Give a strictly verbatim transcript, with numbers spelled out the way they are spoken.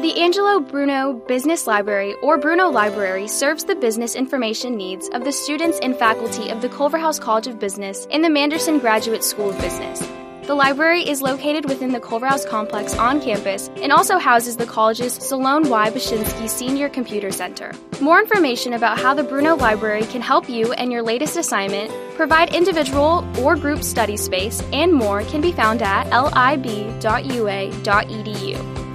The Angelo Bruno Business Library, or Bruno Library, serves the business information needs of the students and faculty of the Culverhouse College of Business and the Manderson Graduate School of Business. The library is located within the Culverhouse complex on campus and also houses the college's Salone Y. Bashinsky Senior Computer Center. More information about how the Bruno Library can help you and your latest assignment, provide individual or group study space, and more can be found at lib dot u a dot e d u.